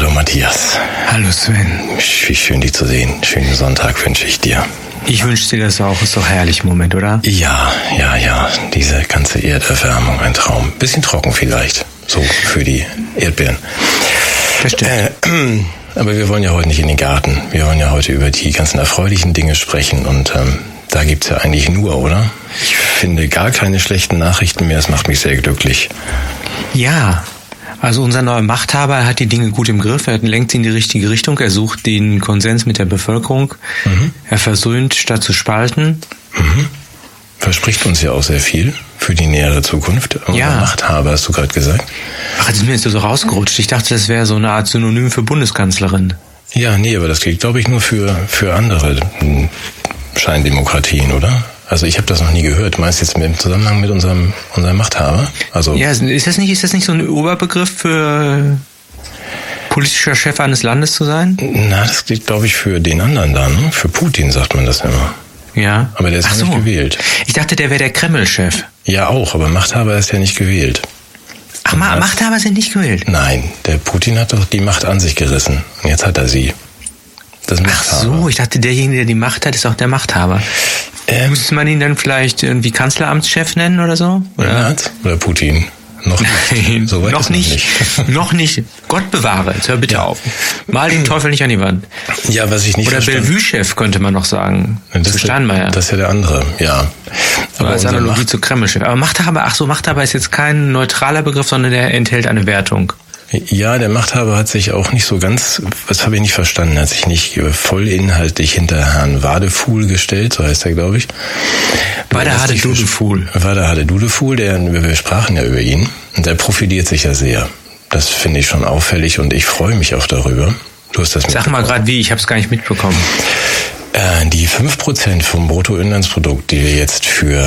Hallo Matthias. Hallo Sven. Wie schön, dich zu sehen. Schönen Sonntag wünsche ich dir. Ich wünsche dir das auch. Ist doch herrlich im Moment, oder? Ja. Diese ganze Erderwärmung, ein Traum. Bisschen trocken vielleicht, so für die Erdbeeren. Verstehe. Aber wir wollen ja heute nicht in den Garten. Wir wollen ja heute über die ganzen erfreulichen Dinge sprechen und da gibt's ja eigentlich nur, oder? Ich finde gar keine schlechten Nachrichten mehr. Es macht mich sehr glücklich. Ja. Also unser neuer Machthaber hat die Dinge gut im Griff, er lenkt sie in die richtige Richtung, er sucht den Konsens mit der Bevölkerung, Er versöhnt statt zu spalten. Verspricht uns ja auch sehr viel für die nähere Zukunft. Unser Machthaber, hast du gerade gesagt. Ach, das ist mir jetzt so rausgerutscht. Ich dachte, das wäre so eine Art Synonym für Bundeskanzlerin. Ja, nee, aber das gilt, glaube ich, nur für andere Scheindemokratien, oder? Also ich habe das noch nie gehört. Meinst du jetzt im Zusammenhang mit unserem Machthaber? Also ja, ist das nicht so ein Oberbegriff für politischer Chef eines Landes zu sein? Na, das gilt, glaube ich, für den anderen da, ne? Für Putin sagt man das immer. Ja. Aber der ist ja nicht gewählt. Ich dachte, der wäre der Kreml-Chef. Ja, auch, aber Machthaber ist ja nicht gewählt. Ach, Machthaber sind nicht gewählt? Nein, der Putin hat doch die Macht an sich gerissen. Und jetzt hat er sie. Das Ach so, ich dachte, derjenige, der die Macht hat, ist auch der Machthaber. Müsste man ihn dann vielleicht irgendwie Kanzleramtschef nennen oder so? Oder Putin? Noch nicht. So weit noch nicht. Noch nicht. Gott bewahre. Jetzt hör bitte auf. Mal den Teufel nicht an die Wand. Ja, was ich nicht Oder Bellevue-Chef könnte man noch sagen. Zu Steinmeier. Das ist ja der andere, ja. Aber als Analogie zu Kreml-Chef. Aber Machthaber ist jetzt kein neutraler Begriff, sondern der enthält eine Wertung. Ja, der Machthaber hat sich auch nicht so ganz, das habe ich nicht verstanden, hat sich nicht voll inhaltlich hinter Herrn Wadefuhl gestellt, so heißt er, glaube ich. Wadefuhl, wir sprachen ja über ihn und der profiliert sich ja sehr. Das finde ich schon auffällig und ich freue mich auch darüber. Du hast das Sag mal gerade wie, ich habe es gar nicht mitbekommen. Die 5% vom Bruttoinlandsprodukt, die wir jetzt für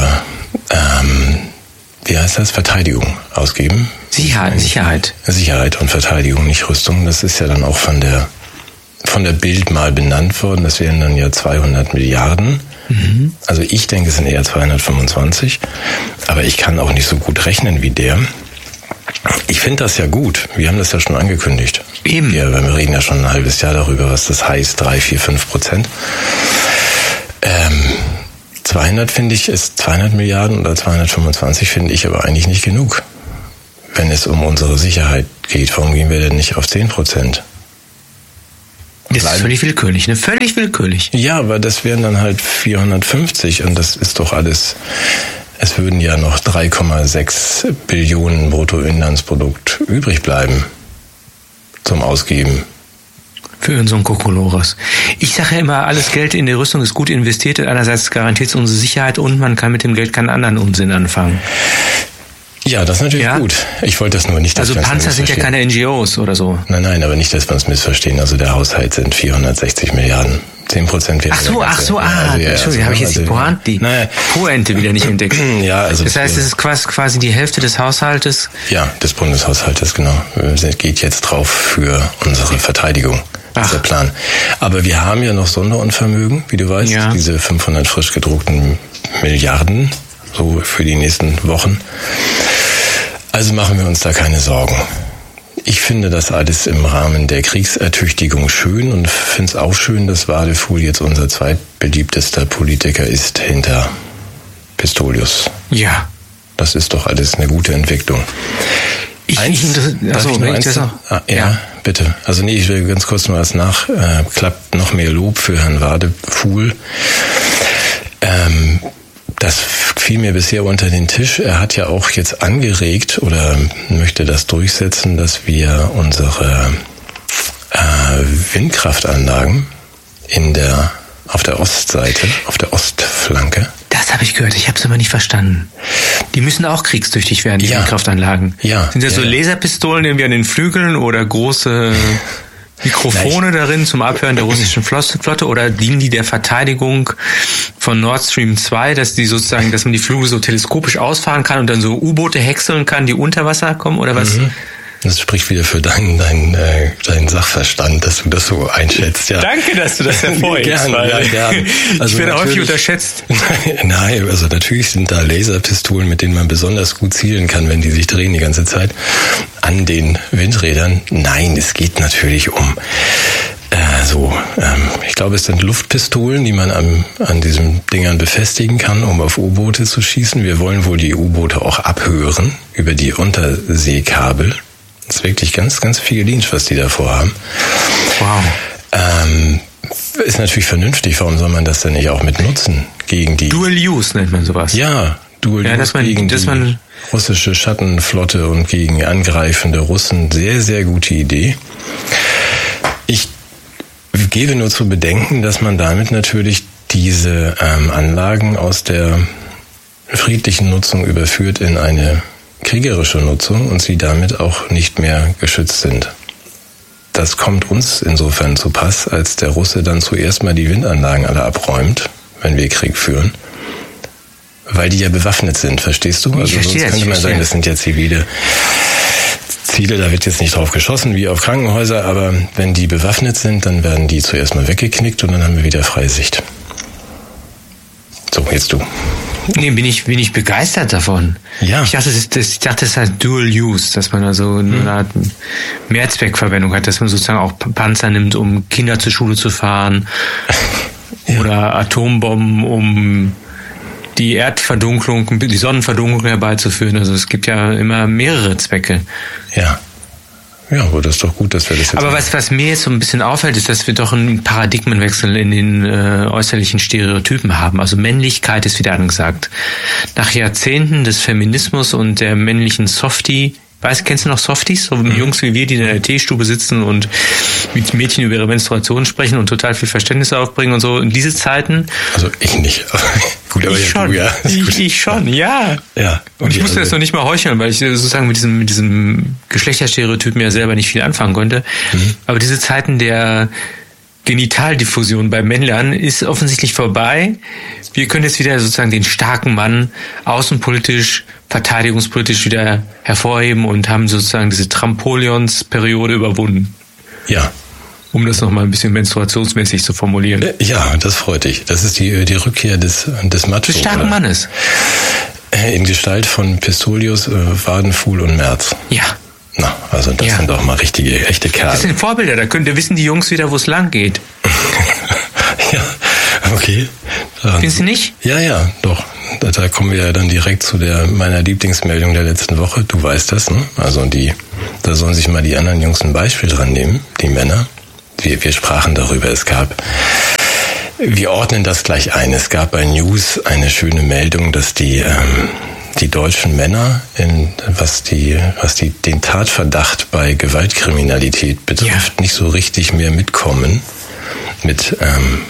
Verteidigung ausgeben. Sicherheit und Verteidigung, nicht Rüstung. Das ist ja dann auch von der Bild mal benannt worden. Das wären dann ja 200 Milliarden. Also ich denke, es sind eher 225. Aber ich kann auch nicht so gut rechnen wie der. Ich finde das ja gut. Wir haben das ja schon angekündigt. Eben. Wir reden ja schon ein halbes Jahr darüber, was das heißt, 3, 4, 5%. 200 Milliarden oder 225 finde ich aber eigentlich nicht genug. Wenn es um unsere Sicherheit geht, warum gehen wir denn nicht auf 10%? Das ist völlig willkürlich, ne? Völlig willkürlich. Ja, aber das wären dann halt 450 und das ist doch alles, es würden ja noch 3,6 Billionen Bruttoinlandsprodukt übrig bleiben zum Ausgeben. Für unseren Kokolores. Ich sage ja immer, alles Geld in der Rüstung ist gut investiert. Einerseits garantiert es unsere Sicherheit und man kann mit dem Geld keinen anderen Unsinn anfangen. Ja, das ist natürlich gut. Ich wollte das nur nicht, dass wir uns Panzer sind ja keine NGOs oder so. Nein, aber nicht, dass wir uns missverstehen. Also der Haushalt sind 460 Milliarden. 10% wäre Entschuldigung, habe ich jetzt die Pointe wieder nicht entdeckt. Ja, also das heißt, es ist quasi die Hälfte des Haushaltes? Ja, des Bundeshaushaltes, genau. Es geht jetzt drauf für unsere Verteidigung. Das ist der Plan. Aber wir haben ja noch Sonderunvermögen, wie du weißt, diese 500 frisch gedruckten Milliarden, so für die nächsten Wochen. Also machen wir uns da keine Sorgen. Ich finde das alles im Rahmen der Kriegsertüchtigung schön und finde es auch schön, dass Wadefuhl jetzt unser zweitbeliebtester Politiker ist hinter Pistorius. Ja. Das ist doch alles eine gute Entwicklung. Bitte. Also ich will ganz kurz nur als Nachklapp noch mehr Lob für Herrn Wadefuhl. Das fiel mir bisher unter den Tisch. Er hat ja auch jetzt angeregt oder möchte das durchsetzen, dass wir unsere Windkraftanlagen auf der Ostseite, auf der Ostflanke. Das habe ich gehört, ich habe es aber nicht verstanden. Die müssen auch kriegstüchtig werden, die Windkraftanlagen. Ja. Sind das so Laserpistolen irgendwie an den Flügeln oder große Mikrofone darin zum Abhören der russischen Flotte oder dienen die der Verteidigung von Nord Stream 2, dass man die Flügel so teleskopisch ausfahren kann und dann so U-Boote häckseln kann, die unter Wasser kommen oder was? Das spricht wieder für deinen Sachverstand, dass du das so einschätzt. Ja. Danke, dass du das hervorhebst. Gerne. Also ich werde häufig unterschätzt. Nein, also natürlich sind da Laserpistolen, mit denen man besonders gut zielen kann, wenn die sich drehen die ganze Zeit an den Windrädern. Nein, es geht natürlich um ich glaube, es sind Luftpistolen, die man an diesen Dingern befestigen kann, um auf U-Boote zu schießen. Wir wollen wohl die U-Boote auch abhören über die Unterseekabel. Das ist wirklich ganz, ganz viel Dienst, was die da vorhaben. Wow. Ist natürlich vernünftig. Warum soll man das denn nicht auch mit nutzen gegen die... Dual Use nennt man sowas. Ja, Dual Use gegen die russische Schattenflotte und gegen angreifende Russen. Sehr, sehr gute Idee. Ich gebe nur zu bedenken, dass man damit natürlich diese Anlagen aus der friedlichen Nutzung überführt in eine kriegerische Nutzung und sie damit auch nicht mehr geschützt sind. Das kommt uns insofern zu Pass, als der Russe dann zuerst mal die Windanlagen alle abräumt, wenn wir Krieg führen, weil die ja bewaffnet sind, verstehst du? Also sonst könnte man sagen, das sind ja zivile Ziele, da wird jetzt nicht drauf geschossen wie auf Krankenhäuser, aber wenn die bewaffnet sind, dann werden die zuerst mal weggeknickt und dann haben wir wieder freie Sicht. So, jetzt du. Nee, bin ich begeistert davon. Ja. Ich dachte, das heißt Dual Use, dass man also eine Art Mehrzweckverwendung hat, dass man sozusagen auch Panzer nimmt, um Kinder zur Schule zu fahren oder Atombomben, um die Erdverdunklung, die Sonnenverdunklung herbeizuführen. Also es gibt ja immer mehrere Zwecke. Ja. Ja, aber das ist doch gut, dass wir das jetzt... Aber was mir jetzt so ein bisschen auffällt, ist, dass wir doch einen Paradigmenwechsel in den äußerlichen Stereotypen haben. Also Männlichkeit ist wieder angesagt. Nach Jahrzehnten des Feminismus und der männlichen Softie, kennst du noch Softies? So Jungs wie wir, die in der Teestube sitzen und mit Mädchen über ihre Menstruation sprechen und total viel Verständnis aufbringen und so. In diese Zeiten... Also ich nicht. Gut, aber ich schon. Du, ja. Ich schon, ja. Ja. Und ich musste das noch nicht mal heucheln, weil ich sozusagen mit diesem Geschlechterstereotypen ja selber nicht viel anfangen konnte. Aber diese Zeiten der Genitaldiffusion bei Männern ist offensichtlich vorbei. Wir können jetzt wieder sozusagen den starken Mann außenpolitisch, verteidigungspolitisch wieder hervorheben und haben sozusagen diese Trampolions-Periode überwunden. Ja. Um das nochmal ein bisschen menstruationsmäßig zu formulieren. Ja, das freut dich. Das ist die Rückkehr des Macho. Des starken Mannes. In Gestalt von Pistolius, Wadenfuhl und Merz. Ja. Na, also das sind doch mal richtige, echte Kerle. Das sind Vorbilder, da wissen die Jungs wieder, wo es lang geht. Ja, okay. Findest du nicht? Ja, doch. Da kommen wir ja dann direkt zu meiner Lieblingsmeldung der letzten Woche. Du weißt das, ne? Also da sollen sich mal die anderen Jungs ein Beispiel dran nehmen, die Männer. Wir sprachen darüber, wir ordnen das gleich ein. Es gab bei News eine schöne Meldung, dass die deutschen Männer, was den Tatverdacht bei Gewaltkriminalität betrifft, nicht so richtig mehr mitkommen mit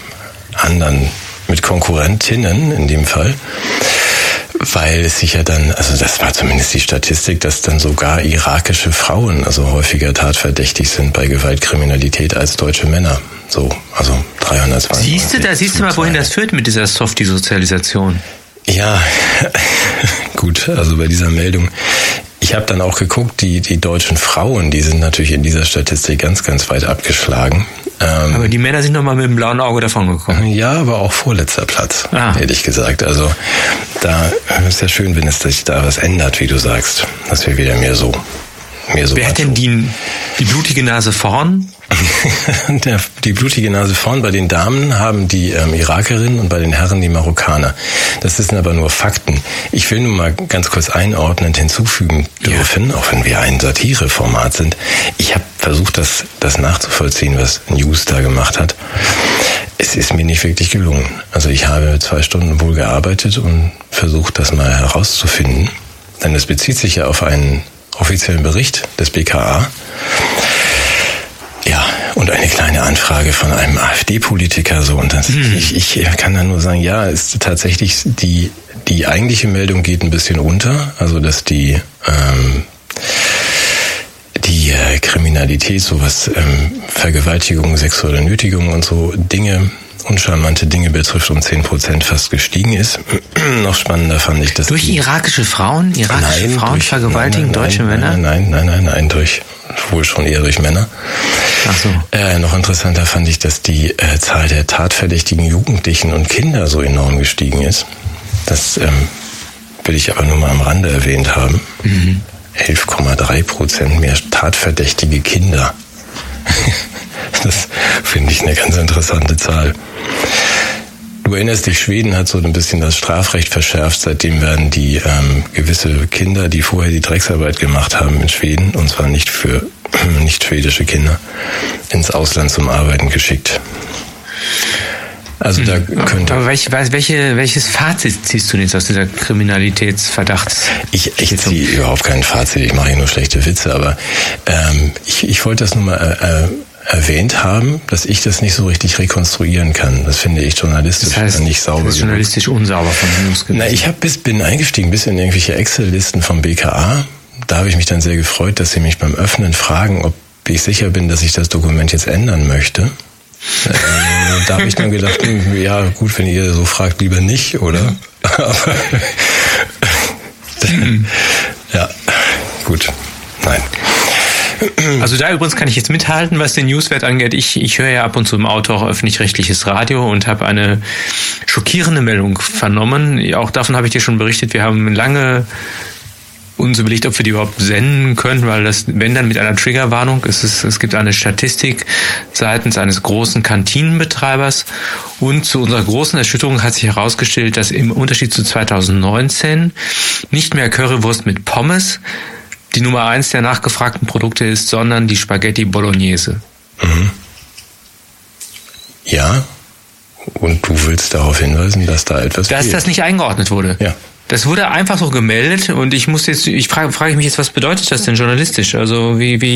mit Konkurrentinnen in dem Fall, weil es sich ja dann, also das war zumindest die Statistik, dass dann sogar irakische Frauen also häufiger tatverdächtig sind bei Gewaltkriminalität als deutsche Männer. So, also 320. Siehst du mal, wohin das führt mit dieser Softie-Sozialisation? Ja, gut, also bei dieser Meldung. Ich habe dann auch geguckt, die deutschen Frauen, die sind natürlich in dieser Statistik ganz, ganz weit abgeschlagen. Aber die Männer sind noch mal mit dem blauen Auge davon gekommen. Ja, aber auch vorletzter Platz, ehrlich gesagt. Also da ist ja schön, wenn es sich da was ändert, wie du sagst, dass wir wieder mehr so. Wer hat denn die blutige Nase vorn? Die blutige Nase vorn bei den Damen haben die Irakerinnen und bei den Herren die Marokkaner. Das sind aber nur Fakten. Ich will nur mal ganz kurz einordnend hinzufügen dürfen, auch wenn wir ein Satireformat sind. Ich habe versucht, das nachzuvollziehen, was News da gemacht hat. Es ist mir nicht wirklich gelungen. Also ich habe 2 Stunden wohl gearbeitet und versucht, das mal herauszufinden. Denn es bezieht sich ja auf einen offiziellen Bericht des BKA. Ja, und eine kleine Anfrage von einem AfD-Politiker so. Und ich kann dann nur sagen, ja, ist tatsächlich die eigentliche Meldung geht ein bisschen unter. Also dass die Kriminalität, sowas Vergewaltigung, sexuelle Nötigung und so Dinge uncharmante Dinge betrifft, um 10% fast gestiegen ist. Noch spannender fand ich, dass durch irakische Frauen vergewaltigen deutsche Männer? Nein, wohl schon eher durch Männer. Ach so. Noch interessanter fand ich, dass die Zahl der tatverdächtigen Jugendlichen und Kinder so enorm gestiegen ist. Das will ich aber nur mal am Rande erwähnt haben. 11,3% mehr tatverdächtige Kinder. Das finde ich eine ganz interessante Zahl. Du erinnerst dich, Schweden hat so ein bisschen das Strafrecht verschärft. Seitdem werden die gewisse Kinder, die vorher die Drecksarbeit gemacht haben in Schweden, und zwar nicht schwedische Kinder, ins Ausland zum Arbeiten geschickt. Also da könnte. Aber welches Fazit ziehst du jetzt aus dieser Kriminalitätsverdachts? Ich ziehe überhaupt kein Fazit, ich mache hier nur schlechte Witze, aber ich wollte das nur mal erwähnt haben, dass ich das nicht so richtig rekonstruieren kann. Das finde ich journalistisch nicht sauber. Das ist journalistisch unsauber von News gewesen. Ich bin eingestiegen bis in irgendwelche Excel-Listen vom BKA. Da habe ich mich dann sehr gefreut, dass sie mich beim Öffnen fragen, ob ich sicher bin, dass ich das Dokument jetzt ändern möchte. Da habe ich dann gedacht, ja gut, wenn ihr so fragt, lieber nicht, oder? Aber ja, gut, nein. Also da übrigens kann ich jetzt mithalten, was den Newswert angeht. Ich höre ja ab und zu im Auto auch öffentlich-rechtliches Radio und habe eine schockierende Meldung vernommen. Auch davon habe ich dir schon berichtet. Wir haben lange uns überlegt, ob wir die überhaupt senden können, weil das, wenn dann mit einer Triggerwarnung, es gibt eine Statistik seitens eines großen Kantinenbetreibers und zu unserer großen Erschütterung hat sich herausgestellt, dass im Unterschied zu 2019 nicht mehr Currywurst mit Pommes die Nummer 1 der nachgefragten Produkte ist, sondern die Spaghetti Bolognese. Mhm. Ja, und du willst darauf hinweisen, dass da etwas fehlt. Dass das nicht eingeordnet wurde. Ja. Das wurde einfach so gemeldet und ich frage mich jetzt, was bedeutet das denn journalistisch? Also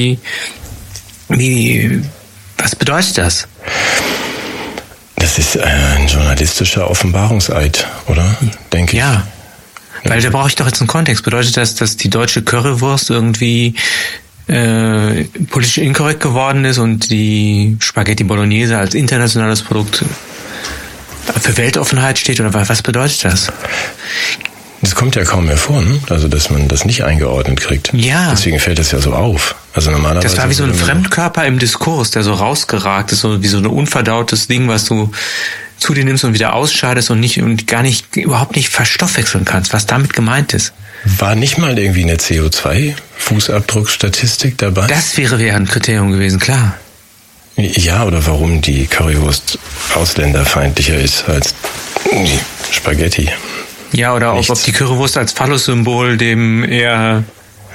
was bedeutet das? Das ist ein journalistischer Offenbarungseid, oder? Denke ich. Ja. Weil da brauche ich doch jetzt einen Kontext. Bedeutet das, dass die deutsche Currywurst irgendwie politisch inkorrekt geworden ist und die Spaghetti Bolognese als internationales Produkt für Weltoffenheit steht? Oder was bedeutet das? Das kommt ja kaum mehr vor, ne? Also, dass man das nicht eingeordnet kriegt. Ja. Deswegen fällt das ja so auf. Also normalerweise. Das war wie so ein Fremdkörper im Diskurs, der so rausgeragt ist, so wie so ein unverdautes Ding, was du zu dir nimmst und wieder ausscheidest und überhaupt nicht verstoffwechseln kannst, was damit gemeint ist. War nicht mal irgendwie eine CO2-Fußabdruckstatistik dabei? Das wäre ja ein Kriterium gewesen, klar. Ja, oder warum die Currywurst ausländerfeindlicher ist als die Spaghetti. Ja, oder ob die Currywurst als Phallus-Symbol dem eher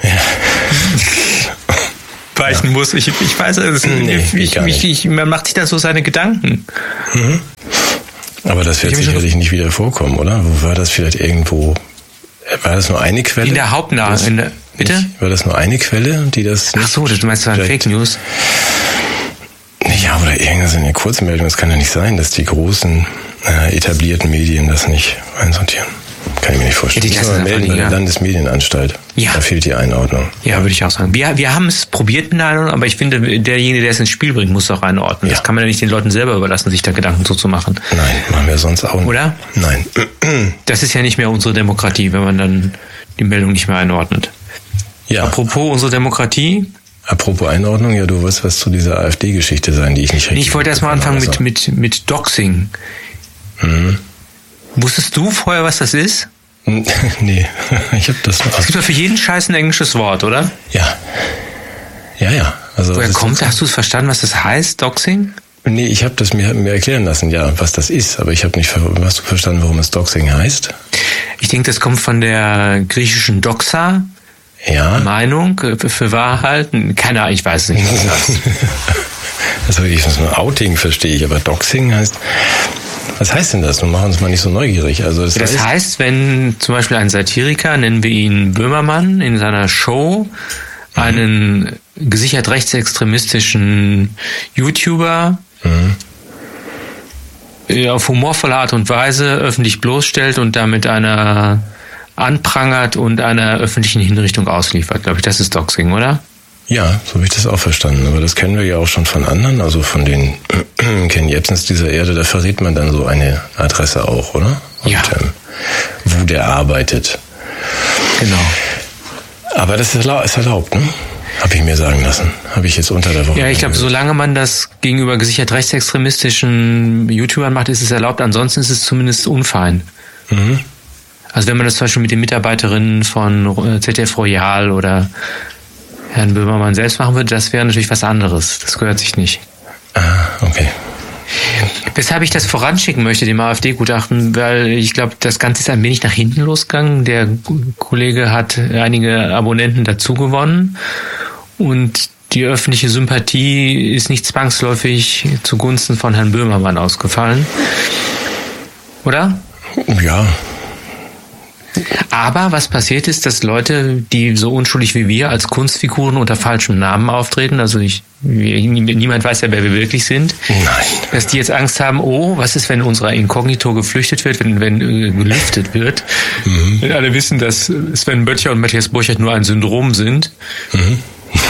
weichen muss. Ich weiß es nicht. Man macht sich da so seine Gedanken. Mhm. Aber das wird sicherlich nicht wieder vorkommen, oder? Wo war das vielleicht irgendwo? War das nur eine Quelle? In der Hauptnachricht. Bitte? War das nur eine Quelle, die das... Ach so, das meinst du an Fake News? Ja, oder irgendwas in der Kurzmeldung. Das kann ja nicht sein, dass die großen etablierten Medien das nicht einsortieren. Kann ich mir nicht vorstellen. Ja, die lassen melden bei der Landesmedienanstalt. Ja. Da fehlt die Einordnung. Ja, würde ich auch sagen. Wir haben es probiert in der Einordnung, aber ich finde, derjenige, der es ins Spiel bringt, muss auch einordnen. Ja. Das kann man ja nicht den Leuten selber überlassen, sich da Gedanken so zu machen. Nein, machen wir sonst auch nicht. Oder? Nein. Das ist ja nicht mehr unsere Demokratie, wenn man dann die Meldung nicht mehr einordnet. Ja. Apropos unsere Demokratie. Apropos Einordnung, ja, du wirst was zu dieser AfD-Geschichte sein, die ich nicht richtig... Ich wollte erst mal anfangen mit Doxing. Mhm. Wusstest du vorher, was das ist? Nee, ich habe das... Es gibt ja für jeden Scheiß ein englisches Wort, oder? Ja. Ja. Also woher kommt das? Hast du es verstanden, was das heißt, Doxing? Nee, ich habe das mir erklären lassen, ja, was das ist. Aber ich habe nicht verstanden, warum es Doxing heißt. Ich denke, das kommt von der griechischen Doxa. Ja. Meinung für wahr halten. Keine Ahnung, ich weiß nicht, was das heißt. Also ich muss nur Outing verstehe ich, aber Doxing heißt... Was heißt denn das? Nun machen uns mal nicht so neugierig. Also das heißt, wenn zum Beispiel ein Satiriker, nennen wir ihn Böhmermann, in seiner Show einen gesichert rechtsextremistischen YouTuber auf humorvolle Art und Weise öffentlich bloßstellt und damit einer anprangert und einer öffentlichen Hinrichtung ausliefert. Glaube ich, das ist Doxing, oder? Ja, so habe ich das auch verstanden. Aber das kennen wir ja auch schon von anderen, also von den Ken Jebsens dieser Erde, da verrät man dann so eine Adresse auch, oder? Und, ja. Wo der arbeitet. Genau. Aber das ist erlaubt, ne? Habe ich mir sagen lassen. Habe ich jetzt unter der Woche. Ja, ich glaube, solange man das gegenüber gesichert rechtsextremistischen YouTubern macht, ist es erlaubt. Ansonsten ist es zumindest unfein. Mhm. Also wenn man das zum Beispiel mit den Mitarbeiterinnen von ZDF Royal oder Herrn Böhmermann selbst machen würde, das wäre natürlich was anderes. Das gehört sich nicht. Ah, okay. Weshalb ich das voranschicken möchte, dem AfD-Gutachten, weil ich glaube, das Ganze ist ein wenig nach hinten losgegangen. Der Kollege hat einige Abonnenten dazu gewonnen und die öffentliche Sympathie ist nicht zwangsläufig zugunsten von Herrn Böhmermann ausgefallen. Oder? Ja. Aber was passiert ist, dass Leute, die so unschuldig wie wir als Kunstfiguren unter falschem Namen auftreten, also niemand weiß ja, wer wir wirklich sind, nein, dass die jetzt Angst haben, oh, was ist, wenn unser Inkognito geflüchtet wird, wenn gelüftet wird, wenn alle wissen, dass Sven Böttcher und Matthias Burchert nur ein Syndrom sind. Mhm.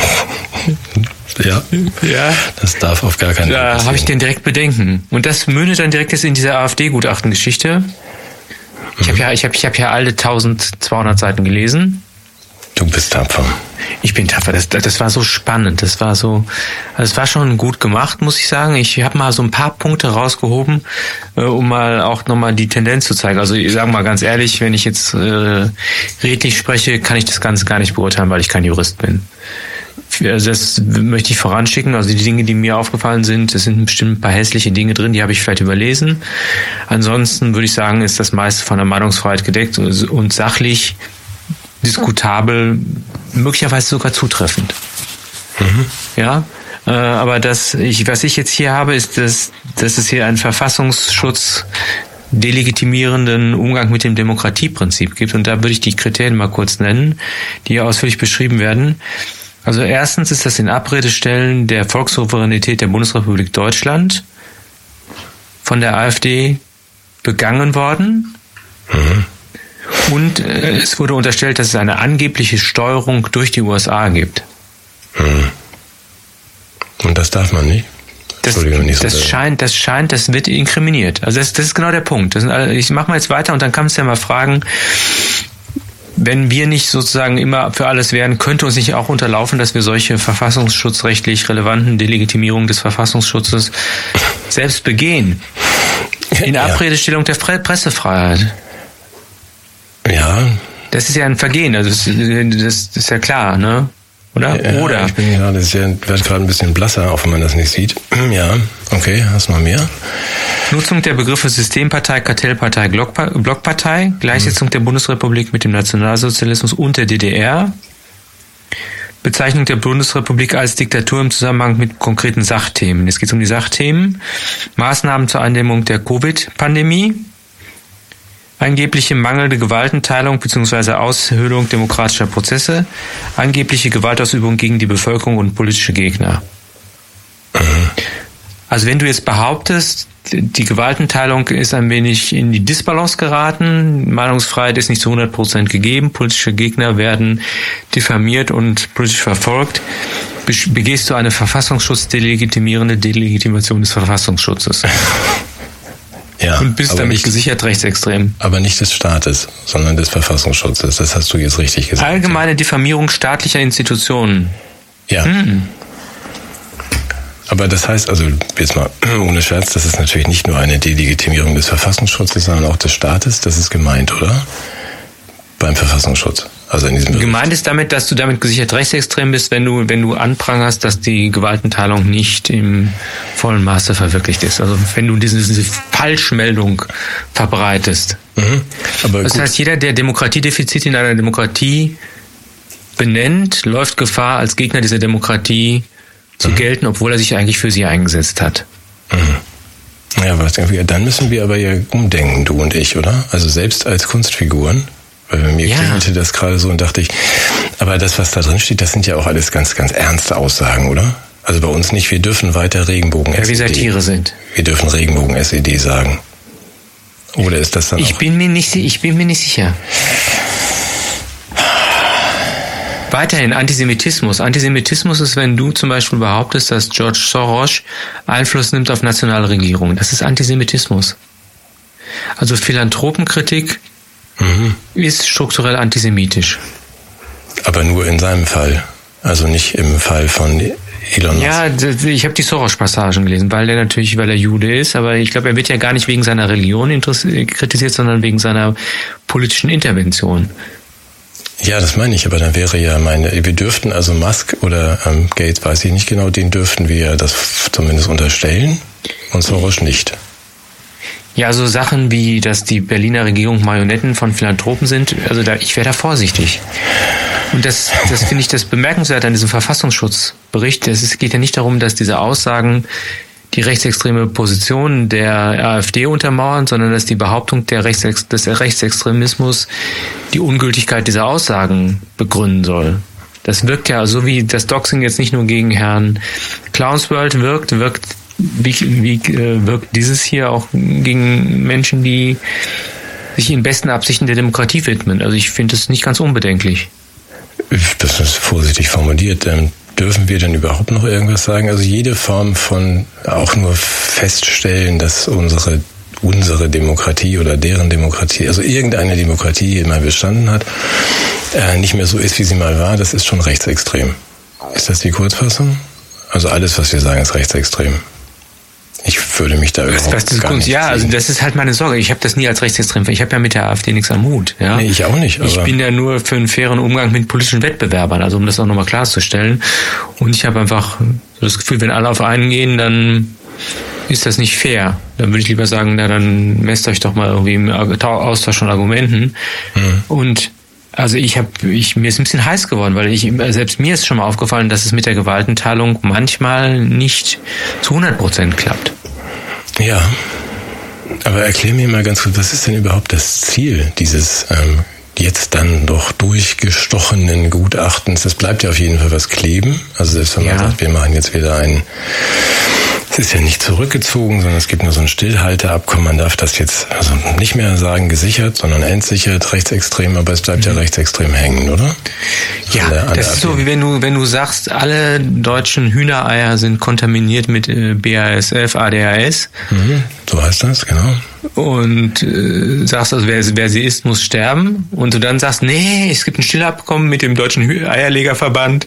Ja, das darf auf gar keinen Fall passieren. Da habe ich den direkt Bedenken. Und das mündet dann direkt jetzt in diese AfD-Gutachten-Geschichte. Ich habe ja alle 1200 Seiten gelesen. Du bist tapfer. Ich bin tapfer. Das war so spannend. Das war schon gut gemacht, muss ich sagen. Ich habe mal so ein paar Punkte rausgehoben, um mal auch nochmal die Tendenz zu zeigen. Also ich sage mal ganz ehrlich, wenn ich jetzt redlich spreche, kann ich das Ganze gar nicht beurteilen, weil ich kein Jurist bin. Also das möchte ich voranschicken. Also die Dinge, die mir aufgefallen sind, es sind bestimmt ein paar hässliche Dinge drin, die habe ich vielleicht überlesen. Ansonsten würde ich sagen, ist das meiste von der Meinungsfreiheit gedeckt und sachlich diskutabel, möglicherweise sogar zutreffend. Mhm. Ja, aber was ich jetzt hier habe, ist, dass es hier einen Verfassungsschutz delegitimierenden Umgang mit dem Demokratieprinzip gibt. Und da würde ich die Kriterien mal kurz nennen, die hier ausführlich beschrieben werden. Also erstens ist das in Abrede stellen der Volkssouveränität der Bundesrepublik Deutschland von der AfD begangen worden. Mhm. Und es wurde unterstellt, dass es eine angebliche Steuerung durch die USA gibt. Mhm. Und das darf man nicht? Das wird inkriminiert. Also das ist genau der Punkt. Ich mache mal jetzt weiter und dann kannst du ja mal fragen, wenn wir nicht sozusagen immer für alles wären, könnte uns nicht auch unterlaufen, dass wir solche verfassungsschutzrechtlich relevanten Delegitimierungen des Verfassungsschutzes selbst begehen. In Abredestellung der Pressefreiheit. Ja. Das ist ja ein Vergehen, also das ist ja klar, ne? Oder? Ja, Oder? Ich werde gerade ein bisschen blasser, auch wenn man das nicht sieht. Ja, okay, hast du noch mehr? Nutzung der Begriffe Systempartei, Kartellpartei, Blockpartei, Gleichsetzung der Bundesrepublik mit dem Nationalsozialismus und der DDR, Bezeichnung der Bundesrepublik als Diktatur im Zusammenhang mit konkreten Sachthemen. Jetzt geht es um die Sachthemen. Maßnahmen zur Eindämmung der Covid-Pandemie, angebliche mangelnde Gewaltenteilung bzw. Aushöhlung demokratischer Prozesse, angebliche Gewaltausübung gegen die Bevölkerung und politische Gegner. Also wenn du jetzt behauptest, die Gewaltenteilung ist ein wenig in die Disbalance geraten, Meinungsfreiheit ist nicht zu 100% gegeben, politische Gegner werden diffamiert und politisch verfolgt, begehst du eine verfassungsschutzlegitimierende Delegitimation des Verfassungsschutzes. Ja, und bist damit gesichert rechtsextrem. Aber nicht des Staates, sondern des Verfassungsschutzes. Das hast du jetzt richtig gesagt. Allgemeine Diffamierung staatlicher Institutionen. Ja. Aber das heißt also, jetzt mal ohne Scherz, das ist natürlich nicht nur eine Delegitimierung des Verfassungsschutzes, sondern auch des Staates. Das ist gemeint, oder? Beim Verfassungsschutz. Also in diesem Bericht. Gemeint ist damit, dass du damit gesichert rechtsextrem bist, wenn du anprangerst, dass die Gewaltenteilung nicht im vollen Maße verwirklicht ist. Also wenn du diese Falschmeldung verbreitest. Mhm. Aber das heißt, jeder, der Demokratiedefizite in einer Demokratie benennt, läuft Gefahr, als Gegner dieser Demokratie zu gelten, obwohl er sich eigentlich für sie eingesetzt hat. Mhm. Ja, dann müssen wir aber ja umdenken, du und ich, oder? Also selbst als Kunstfiguren, weil bei mir klingelte das gerade so und dachte ich, aber das, was da drin steht, das sind ja auch alles ganz, ganz ernste Aussagen, oder? Also bei uns nicht, wir dürfen weiter Regenbogen-SED. Ja, wie Satire sind. Wir dürfen Regenbogen-SED sagen. Oder ist das dann Ich bin mir nicht sicher. Weiterhin Antisemitismus. Antisemitismus ist, wenn du zum Beispiel behauptest, dass George Soros Einfluss nimmt auf nationale Regierungen. Das ist Antisemitismus. Also Philanthropenkritik ist strukturell antisemitisch. Aber nur in seinem Fall. Also nicht im Fall von Elon Musk. Ja, ich habe die Soros-Passagen gelesen, weil er Jude ist, aber ich glaube, er wird ja gar nicht wegen seiner Religion kritisiert, sondern wegen seiner politischen Intervention. Ja, das meine ich, aber dann wäre ja wir dürften also Musk oder Gates, weiß ich nicht genau, denen dürften wir das zumindest unterstellen und Soros nicht. Ja, so Sachen wie, dass die Berliner Regierung Marionetten von Philanthropen sind, also ich wäre da vorsichtig. Und das finde ich das bemerkenswert an diesem Verfassungsschutzbericht. Es geht ja nicht darum, dass diese Aussagen die rechtsextreme Position der AfD untermauern, sondern dass die Behauptung des Rechtsextremismus die Ungültigkeit dieser Aussagen begründen soll. Das wirkt ja so, wie das Doxing jetzt nicht nur gegen Herrn Clownsworld wirkt dieses hier auch gegen Menschen, die sich in besten Absichten der Demokratie widmen. Also ich finde es nicht ganz unbedenklich. Das ist vorsichtig formuliert. Dürfen wir denn überhaupt noch irgendwas sagen? Also jede Form von auch nur feststellen, dass unsere Demokratie oder deren Demokratie, also irgendeine Demokratie, die mal bestanden hat, nicht mehr so ist, wie sie mal war, das ist schon rechtsextrem. Ist das die Kurzfassung? Also alles, was wir sagen, ist rechtsextrem. Ich würde mich da überhaupt gar nicht sehen. Also das ist halt meine Sorge. Ich habe das nie als rechtsextrem. Ich habe ja mit der AfD nichts am Hut. Ja? Nee, ich auch nicht. Ich bin ja nur für einen fairen Umgang mit politischen Wettbewerbern, also um das auch nochmal klarzustellen. Und ich habe einfach das Gefühl, wenn alle auf einen gehen, dann ist das nicht fair. Dann würde ich lieber sagen, na dann messt euch doch mal irgendwie im Austausch von Argumenten. Und also mir ist ein bisschen heiß geworden, weil selbst mir ist schon mal aufgefallen, dass es mit der Gewaltenteilung manchmal nicht zu 100% klappt. Ja, aber erklär mir mal ganz kurz, was ist denn überhaupt das Ziel dieses jetzt dann doch durchgestochenen Gutachtens? Es bleibt ja auf jeden Fall was kleben. Also selbst wenn man sagt, wir machen jetzt wieder es ist ja nicht zurückgezogen, sondern es gibt nur so ein Stillhalteabkommen. Man darf das jetzt also nicht mehr sagen gesichert, sondern entsichert, rechtsextrem, aber es bleibt ja rechtsextrem hängen, oder? Ja, das ist so, wie wenn du sagst, alle deutschen Hühnereier sind kontaminiert mit BASF, ADHS. So heißt das, genau. Und sagst also, wer sie isst, muss sterben. Und du dann sagst, nee, es gibt ein Stillabkommen mit dem Deutschen Eierlegerverband.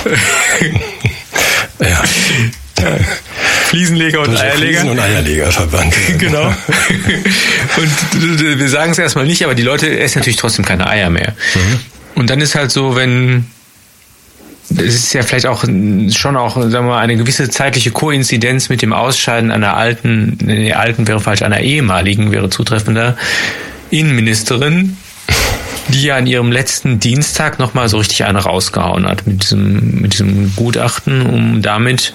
Ja. Fliesenleger und Eierleger. Fliesen- und Eierlegerverband. Genau. Und wir sagen es erstmal nicht, aber die Leute essen natürlich trotzdem keine Eier mehr. Und dann ist halt so, es ist ja vielleicht auch sagen wir mal, eine gewisse zeitliche Koinzidenz mit dem Ausscheiden einer einer ehemaligen wäre zutreffender Innenministerin, die ja an ihrem letzten Dienstag nochmal so richtig eine rausgehauen hat mit diesem Gutachten, um damit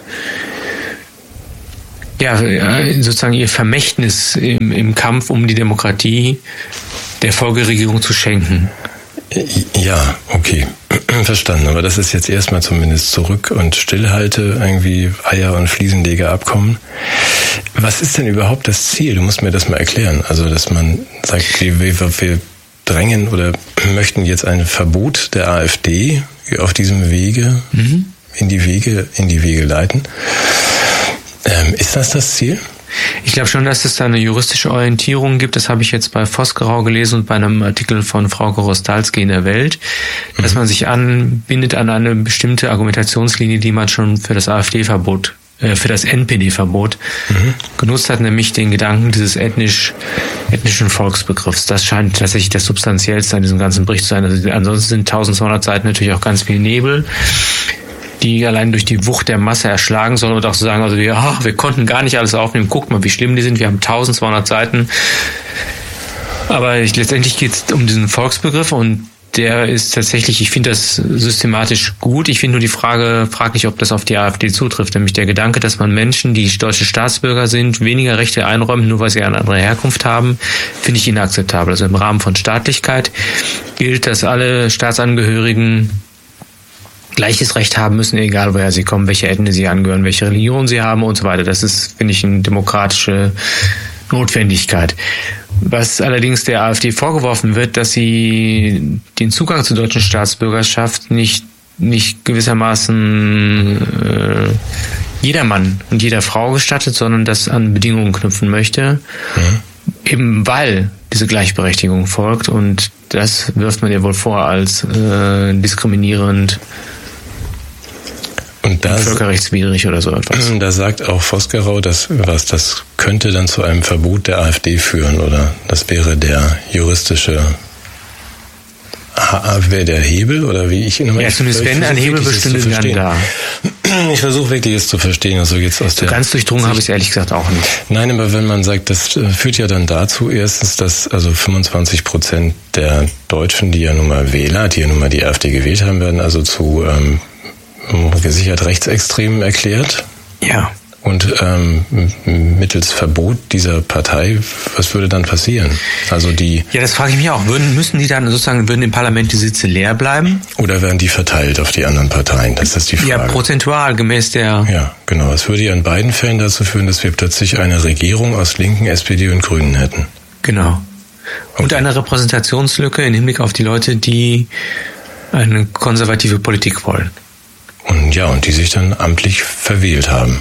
sozusagen ihr Vermächtnis im Kampf um die Demokratie der Folgeregierung zu schenken. Ja, okay. Verstanden. Aber das ist jetzt erstmal zumindest zurück und Stillhalte, irgendwie Eier- und Fliesenlegerabkommen. Was ist denn überhaupt das Ziel? Du musst mir das mal erklären. Also, dass man sagt, wir drängen oder möchten jetzt ein Verbot der AfD auf diesem Wege in die Wege leiten. Ist das Ziel? Ich glaube schon, dass es da eine juristische Orientierung gibt. Das habe ich jetzt bei Vosgerau gelesen und bei einem Artikel von Frau Gorostalski in der Welt, dass man sich anbindet an eine bestimmte Argumentationslinie, die man schon für das AfD-Verbot, für das NPD-Verbot genutzt hat, nämlich den Gedanken dieses ethnischen Volksbegriffs. Das scheint tatsächlich das Substanziellste an diesem ganzen Bericht zu sein. Also ansonsten sind 1200 Seiten natürlich auch ganz viel Nebel, die allein durch die Wucht der Masse erschlagen sollen und auch so sagen, also wir konnten gar nicht alles aufnehmen, guckt mal, wie schlimm die sind, wir haben 1200 Seiten. Aber letztendlich geht es um diesen Volksbegriff und der ist tatsächlich, ich finde das systematisch gut. Ich finde nur die Frage fraglich, ob das auf die AfD zutrifft. Nämlich der Gedanke, dass man Menschen, die deutsche Staatsbürger sind, weniger Rechte einräumt, nur weil sie eine andere Herkunft haben, finde ich inakzeptabel. Also im Rahmen von Staatlichkeit gilt, dass alle Staatsangehörigen gleiches Recht haben müssen, egal woher sie kommen, welche Ethnie sie angehören, welche Religion sie haben und so weiter. Das ist, finde ich, eine demokratische Notwendigkeit. Was allerdings der AfD vorgeworfen wird, dass sie den Zugang zur deutschen Staatsbürgerschaft nicht nicht gewissermaßen jedermann und jeder Frau gestattet, sondern das an Bedingungen knüpfen möchte, eben weil diese Gleichberechtigung folgt, und das wirft man ja wohl vor als diskriminierend und völkerrechtswidrig oder so etwas. Da sagt auch Vosgerau, das könnte dann zu einem Verbot der AfD führen, oder das wäre der juristische wäre der Hebel, oder wie ich ihn immer... Ja, zumindest wenn ein Hebel bestünde, dann da. Ich versuche wirklich es zu verstehen, also jetzt aus der... Ganz durchdrungen habe ich es ehrlich gesagt auch nicht. Nein, aber wenn man sagt, das führt ja dann dazu erstens, dass also 25% der Deutschen, die ja nun mal die AfD gewählt haben, werden also zu gesichert Rechtsextremen erklärt. Ja. Und mittels Verbot dieser Partei, was würde dann passieren? Also ja, das frage ich mich auch. Müssen die dann sozusagen, würden im Parlament die Sitze leer bleiben? Oder werden die verteilt auf die anderen Parteien? Das ist die Frage. Ja, prozentual gemäß der... Ja, genau. Es würde ja in beiden Fällen dazu führen, dass wir plötzlich eine Regierung aus Linken, SPD und Grünen hätten. Genau. Und eine Repräsentationslücke im Hinblick auf die Leute, die eine konservative Politik wollen. Und die sich dann amtlich verwählt haben.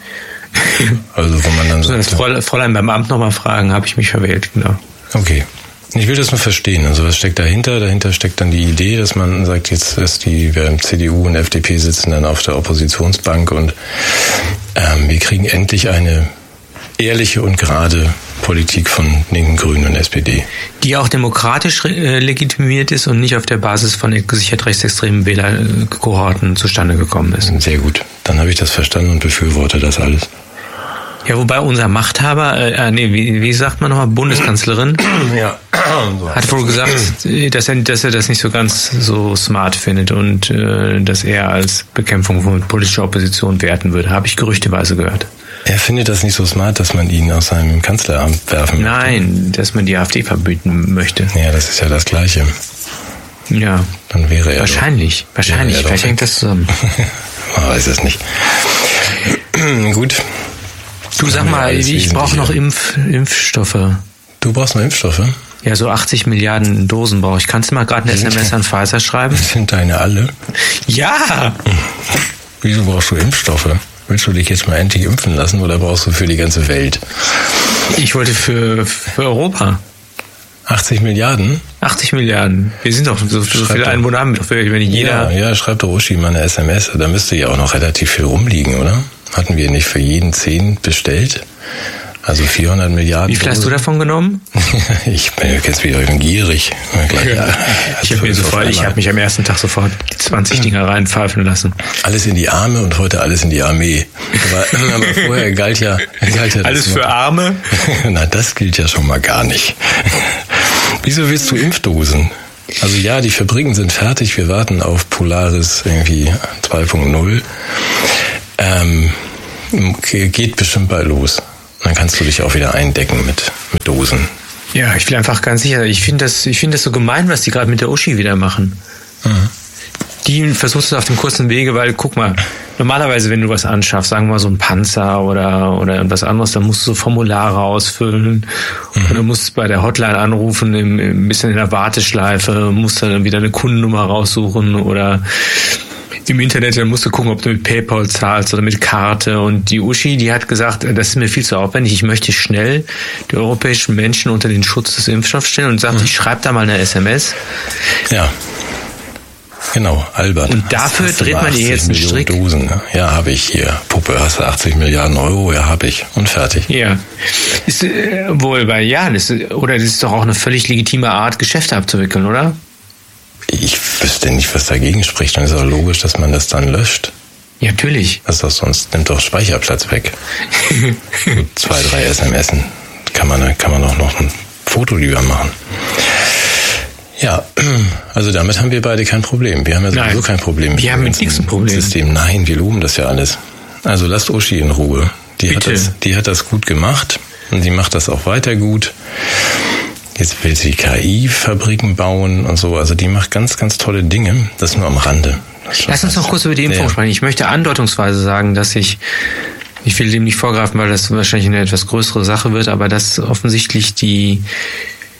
Also wo man dann so das Fräulein beim Amt nochmal fragen, habe ich mich verwählt, genau. Okay. Ich will das nur verstehen. Also was steckt dahinter? Dahinter steckt dann die Idee, dass man sagt, jetzt ist wir CDU und FDP sitzen dann auf der Oppositionsbank und wir kriegen endlich eine ehrliche und gerade Politik von Linken, Grünen und SPD. Die auch demokratisch legitimiert ist und nicht auf der Basis von gesichert rechtsextremen Wählerkohorten zustande gekommen ist. Sehr gut. Dann habe ich das verstanden und befürworte das alles. Ja, wobei unser Machthaber, wie sagt man nochmal, Bundeskanzlerin, hat wohl gesagt, dass er das nicht so ganz so smart findet und dass er als Bekämpfung von politischer Opposition werten würde. Habe ich gerüchteweise gehört. Er findet das nicht so smart, dass man ihn aus seinem Kanzleramt werfen möchte. Nein, dass man die AfD verbieten möchte. Ja, das ist ja das Gleiche. Ja. Dann wäre er Wahrscheinlich. Vielleicht hängt das zusammen. Man weiß es nicht. Gut. Du sag mal, ich brauche noch Impfstoffe. Du brauchst noch Impfstoffe? Ja, so 80 Milliarden Dosen brauche ich. Kannst du mal gerade eine SMS an Pfizer schreiben? Sind deine alle? Ja! Wieso brauchst du Impfstoffe? Willst du dich jetzt mal endlich impfen lassen oder brauchst du für die ganze Welt? Ich wollte für Europa. 80 Milliarden? 80 Milliarden. Wir sind doch so viele Einwohner haben doch, wenn nicht jeder... Ja, schreib doch Uschi mal eine SMS. Da müsste ja auch noch relativ viel rumliegen, oder? Hatten wir nicht für jeden 10 bestellt? Also 400 Milliarden. Wie viel hast du davon genommen? Ich bin jetzt wieder gierig. Ich habe mich am ersten Tag sofort die 20 Dinger reinpfeifen lassen. Alles in die Arme und heute alles in die Armee. Aber vorher galt ja alles für Arme? Na, das gilt ja schon mal gar nicht. Wieso willst du Impfdosen? Also ja, die Fabriken sind fertig. Wir warten auf Polaris irgendwie 2.0. Geht bestimmt bald los. Dann kannst du dich auch wieder eindecken mit Dosen. Ja, ich bin einfach ganz sicher. Ich finde das so gemein, was die gerade mit der Uschi wieder machen. Mhm. Die versucht es auf dem kurzen Wege, weil, guck mal, normalerweise, wenn du was anschaffst, sagen wir mal so ein Panzer oder irgendwas anderes, dann musst du so Formulare ausfüllen und du musst bei der Hotline anrufen, ein bisschen in der Warteschleife, musst dann wieder eine Kundennummer raussuchen oder im Internet, dann musst du gucken, ob du mit PayPal zahlst oder mit Karte. Und die Uschi, die hat gesagt, das ist mir viel zu aufwendig. Ich möchte schnell die europäischen Menschen unter den Schutz des Impfstoffs stellen und sagt, ich schreibe da mal eine SMS. Ja. Genau, albern. Und dafür dreht man ihr jetzt einen Strick. Dosen. Ja, habe ich hier. Puppe, hast du 80 Milliarden Euro? Ja, habe ich. Und fertig. Ja. Ist wohl bei das ist doch auch eine völlig legitime Art, Geschäfte abzuwickeln, oder? Ich wüsste nicht, was dagegen spricht. Dann ist auch logisch, dass man das dann löscht. Ja, natürlich. Das ist doch sonst, nimmt doch Speicherplatz weg. 2, 3 SMSen. Kann man auch noch ein Foto lieber machen. Ja, also damit haben wir beide kein Problem. Wir haben ja sowieso kein Problem. Wir haben mit nichts ein Problem. System. Nein, wir loben das ja alles. Also lasst Uschi in Ruhe. Die hat das gut gemacht und sie macht das auch weiter gut. Jetzt will sie KI-Fabriken bauen und so. Also die macht ganz, ganz tolle Dinge. Das nur am Rande. Lass uns noch kurz über die Impfung sprechen. Ich möchte andeutungsweise sagen, dass ich will dem nicht vorgreifen, weil das wahrscheinlich eine etwas größere Sache wird, aber dass offensichtlich die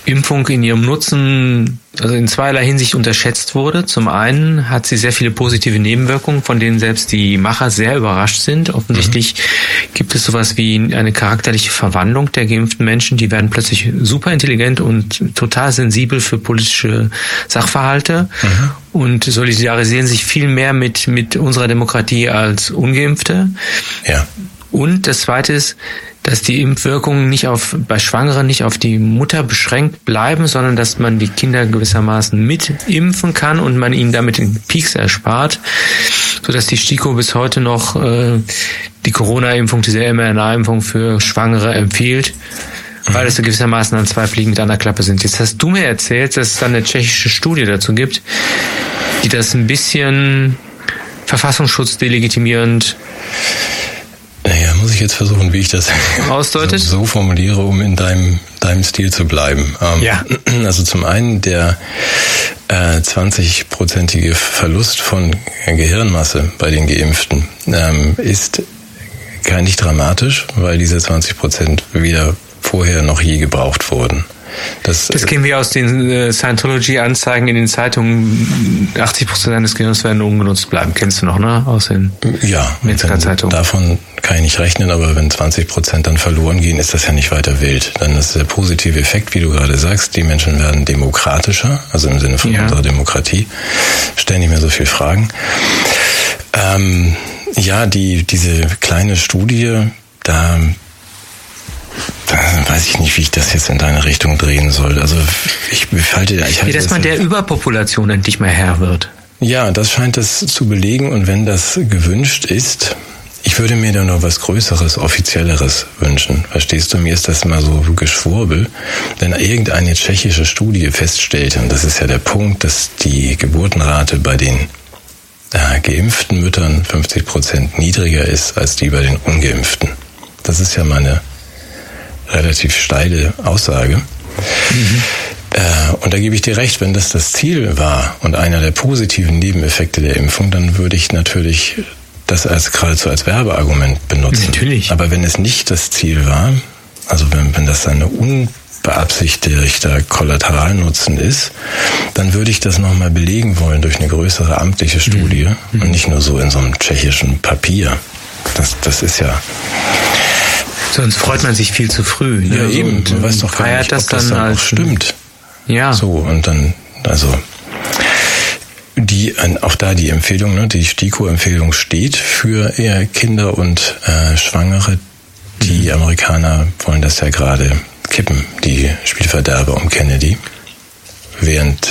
Impfung in ihrem Nutzen also in zweierlei Hinsicht unterschätzt wurde. Zum einen hat sie sehr viele positive Nebenwirkungen, von denen selbst die Macher sehr überrascht sind. Offensichtlich gibt es sowas wie eine charakterliche Verwandlung der geimpften Menschen. Die werden plötzlich super intelligent und total sensibel für politische Sachverhalte und solidarisieren sich viel mehr mit unserer Demokratie als Ungeimpfte. Ja. Und das Zweite ist, dass die Impfwirkungen bei Schwangeren nicht auf die Mutter beschränkt bleiben, sondern dass man die Kinder gewissermaßen mitimpfen kann und man ihnen damit den Peaks erspart, sodass die STIKO bis heute noch die Corona-Impfung, diese mRNA-Impfung für Schwangere empfiehlt, weil es gewissermaßen an zwei Fliegen mit einer Klappe sind. Jetzt hast du mir erzählt, dass es dann eine tschechische Studie dazu gibt, die das ein bisschen verfassungsschutzdelegitimierend naja, muss ich jetzt versuchen, wie ich das ausdeutet? so formuliere, um in deinem Stil zu bleiben. Ja. Also zum einen der 20-prozentige Verlust von Gehirnmasse bei den Geimpften ist gar nicht dramatisch, weil diese 20% weder vorher noch je gebraucht wurden. Das kennen wir aus den Scientology-Anzeigen in den Zeitungen. 80% deines Gehirns werden ungenutzt bleiben. Kennst du noch, ne? Aus den Metzger-Zeitungen. Davon kann ich nicht rechnen, aber wenn 20% dann verloren gehen, ist das ja nicht weiter wild. Dann ist der positive Effekt, wie du gerade sagst, die Menschen werden demokratischer, also im Sinne von unserer Demokratie, stellen nicht mehr so viel Fragen. Diese kleine Studie, da weiß ich nicht, wie ich das jetzt in deine Richtung drehen soll. Also dass man der Überpopulation endlich mal Herr wird. Ja, das scheint es zu belegen. Und wenn das gewünscht ist, ich würde mir da noch was Größeres, Offizielleres wünschen. Verstehst du? Mir ist das immer so Geschwurbel. Wenn irgendeine tschechische Studie feststellt, und das ist ja der Punkt, dass die Geburtenrate bei den geimpften Müttern 50% niedriger ist als die bei den ungeimpften. Das ist ja meine relativ steile Aussage. Und da gebe ich dir recht, wenn das Ziel war und einer der positiven Nebeneffekte der Impfung, dann würde ich natürlich das geradezu als Werbeargument benutzen. Natürlich. Aber wenn es nicht das Ziel war, also wenn das eine unbeabsichtigter Kollateralnutzen ist, dann würde ich das nochmal belegen wollen durch eine größere amtliche Studie und nicht nur so in so einem tschechischen Papier. Das ist ja... Sonst freut man sich viel zu früh. Ja, eben. Du weißt doch gar nicht, ob das dann auch stimmt. Ja. So, und dann, also, auch da die Empfehlung, ne, die STIKO-Empfehlung steht für Kinder und Schwangere. Die Amerikaner wollen das ja gerade kippen, die Spielverderber um Kennedy. Während,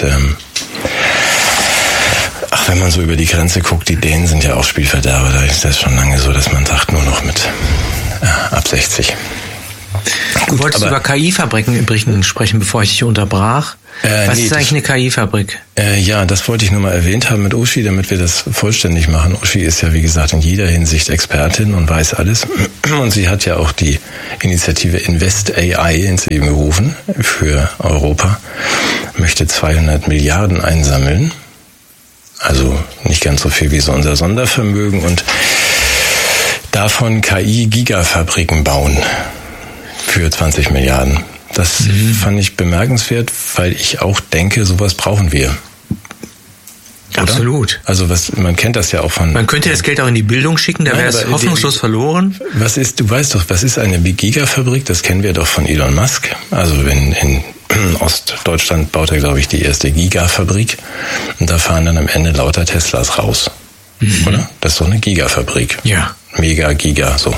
wenn man so über die Grenze guckt, die Dänen sind ja auch Spielverderber. Da ist das schon lange so, dass man sagt, nur noch mit ab 60. Du wolltest über KI-Fabriken sprechen, bevor ich dich unterbrach. Was ist eigentlich eine KI-Fabrik? Ja, das wollte ich nur mal erwähnt haben mit Uschi, damit wir das vollständig machen. Uschi ist ja, wie gesagt, in jeder Hinsicht Expertin und weiß alles. Und sie hat ja auch die Initiative Invest AI ins Leben gerufen für Europa. Möchte 200 Milliarden einsammeln. Also nicht ganz so viel wie so unser Sondervermögen und davon KI-Gigafabriken bauen für 20 Milliarden. Das fand ich bemerkenswert, weil ich auch denke, sowas brauchen wir. Oder? Absolut. Also man kennt das ja auch von... Man könnte das Geld auch in die Bildung schicken, da wäre es hoffnungslos verloren. Du weißt doch, was ist eine Gigafabrik? Das kennen wir doch von Elon Musk. Also in Ostdeutschland baut er, glaube ich, die erste Gigafabrik und da fahren dann am Ende lauter Teslas raus. Oder? Das ist so eine Gigafabrik. Ja. Mega, Giga, so.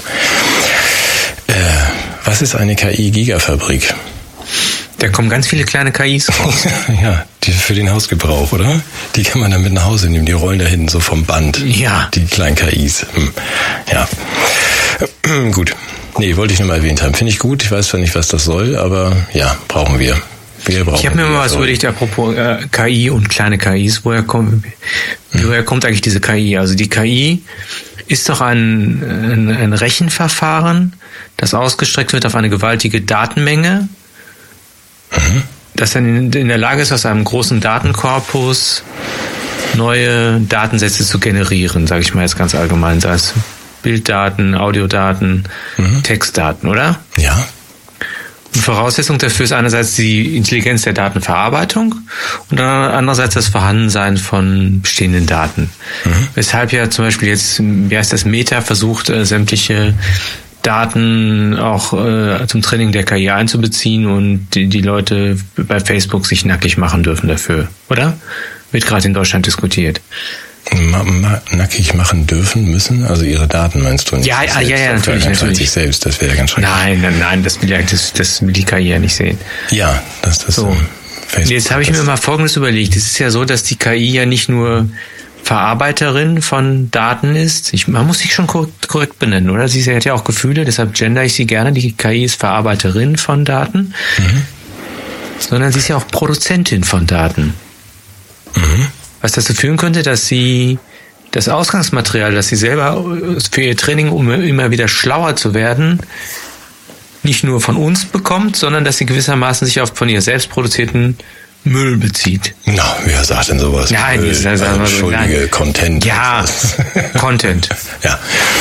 Was ist eine KI-Gigafabrik? Da kommen ganz viele kleine KIs raus. Ja, die für den Hausgebrauch, oder? Die kann man dann mit nach Hause nehmen, die rollen da hinten so vom Band. Ja. Die kleinen KIs. Ja. Gut. Nee, wollte ich nur mal erwähnt haben. Finde ich gut. Ich weiß zwar nicht, was das soll, aber ja, brauchen wir. Ich habe mir mal was überlegt, apropos KI und kleine KIs. Woher kommt eigentlich diese KI? Also die KI ist doch ein Rechenverfahren, das ausgestreckt wird auf eine gewaltige Datenmenge, das dann in der Lage ist, aus einem großen Datenkorpus neue Datensätze zu generieren, sage ich mal jetzt ganz allgemein, sei es Bilddaten, Audiodaten, Textdaten, oder? Ja. Voraussetzung dafür ist einerseits die Intelligenz der Datenverarbeitung und andererseits das Vorhandensein von bestehenden Daten. Weshalb ja zum Beispiel jetzt, Meta versucht, sämtliche Daten auch zum Training der KI einzubeziehen und die Leute bei Facebook sich nackig machen dürfen dafür, oder? Wird gerade in Deutschland diskutiert. Nackig machen dürfen müssen? Also ihre Daten meinst du nicht? Ja, natürlich. Sich selbst, das wäre ja ganz schrecklich. Nein, das will die KI ja nicht sehen. Ja, das so. Facebook. Jetzt habe ich mir mal Folgendes überlegt. Es ist ja so, dass die KI ja nicht nur Verarbeiterin von Daten ist. Man muss sich schon korrekt benennen, oder? Sie hat ja auch Gefühle, deshalb gender ich sie gerne. Die KI ist Verarbeiterin von Daten. Sondern sie ist ja auch Produzentin von Daten. Was dazu führen könnte, dass sie das Ausgangsmaterial, das sie selber für ihr Training, um immer wieder schlauer zu werden, nicht nur von uns bekommt, sondern dass sie gewissermaßen sich auf von ihr selbst produzierten Müll bezieht. Na, wer sagt denn sowas? Nein, Müll, entschuldige, Content. Ja, Content. Ja.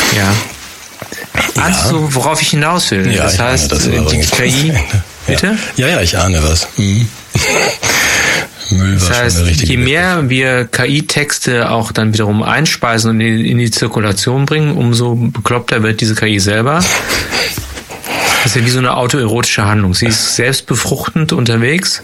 Ahnst du, worauf ich hinaus will? Ja, das heißt, die KI... Bitte? Ja, ich ahne was. Müll war das heißt, schon der richtige je mehr wir KI-Texte auch dann wiederum einspeisen und in die Zirkulation bringen, umso bekloppter wird diese KI selber. Das ist ja wie so eine autoerotische Handlung. Sie ist selbstbefruchtend unterwegs.